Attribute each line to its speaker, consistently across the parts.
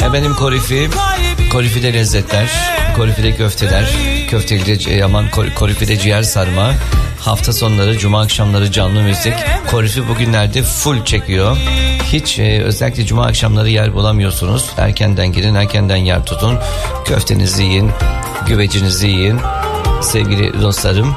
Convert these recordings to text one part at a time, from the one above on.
Speaker 1: Efendim Korifide lezzetler, Korifide köfteler, Korifide ciğer sarma. Hafta sonları, cuma akşamları canlı müzik. Korifi bugünlerde full çekiyor. Hiç özellikle cuma akşamları yer bulamıyorsunuz. Erkenden girin, erkenden yer tutun. Köftenizi yiyin, güvecinizi yiyin. Sevgili dostlarım,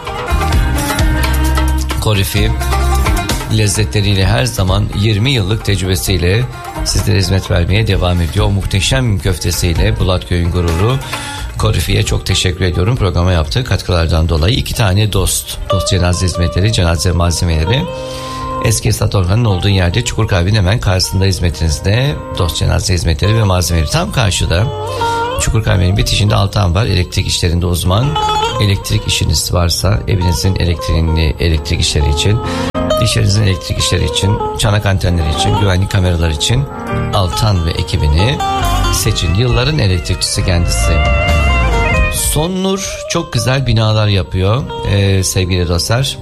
Speaker 1: Korifi lezzetleriyle her zaman 20 yıllık tecrübesiyle sizlere hizmet vermeye devam ediyor. O muhteşem köftesiyle Bulatköy'ün gururu. Korifi'ye çok teşekkür ediyorum programa yaptığı katkılardan dolayı. 2 tane dost cenaze hizmetleri, cenaze malzemeleri. Eski Esat Orhan'ın olduğu yerde Çukurkahve'nin hemen karşısında hizmetinizde dost cenaze hizmetleri ve malzemeleri. Tam karşıda Çukurkahve'nin bitişinde Altan var, elektrik işlerinde uzman. Elektrik işiniz varsa evinizin elektrik işleri için, iş yerinizin elektrik işleri için, çanak antenleri için, güvenlik kameraları için Altan ve ekibini seçin. Yılların elektrikçisi kendisi. Sonnur çok güzel binalar yapıyor sevgili dostlar.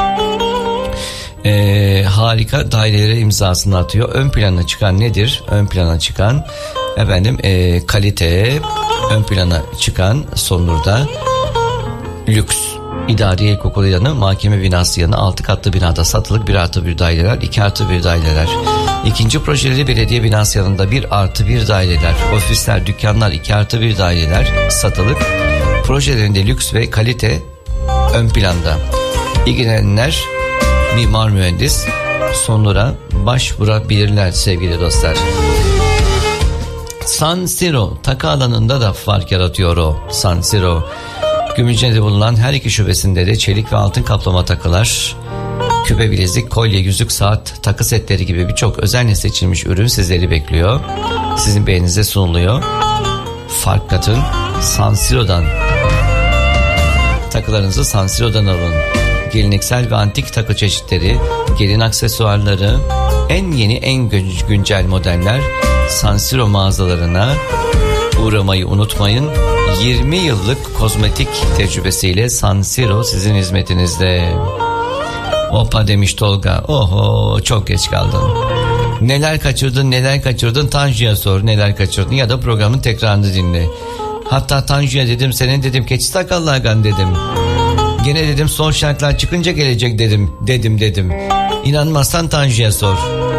Speaker 1: Harika dairelere imzasını atıyor. Ön plana çıkan nedir? Ön plana çıkan kalite, ön plana çıkan Sonnur'da lüks. İdari ilkokulu yanı, mahkeme binası yanı, 6 katlı binada satılık 1+1 daireler, 2+1 daireler. İkinci projeleri belediye binası yanında 1+1 daireler, ofisler, dükkanlar, 2+1 daireler satılık. Projelerinde lüks ve kalite ön planda. İlgilenenler mimar mühendis Sonnur'a başvurabilirler sevgili dostlar. San Siro takı alanında da fark yaratıyor o San Siro. Gümüşhane'de bulunan her iki şubesinde de çelik ve altın kaplama takılar, küpe, bilezik, kolye, yüzük, saat, takı setleri gibi birçok özenle seçilmiş ürün sizleri bekliyor. Sizin beğeninize sunuluyor. Fark katın, San Siro'dan. Takılarınızı San Siro'dan alın. Geleneksel ve antik takı çeşitleri, gelin aksesuarları, en yeni en güncel modeller San Siro mağazalarına uğramayı unutmayın. 20 yıllık kozmetik tecrübesiyle San Siro sizin hizmetinizde. Opa demiş Tolga. Oho, çok geç kaldın. Neler kaçırdın Tanju'ya sor neler kaçırdın, ya da programın tekrarını dinle. Hatta Tanju'ya dedim, senin dedim keçi sakallı agan dedim. Gene dedim son şarkılar çıkınca gelecek dedim. İnanmazsan Tanju'ya sor.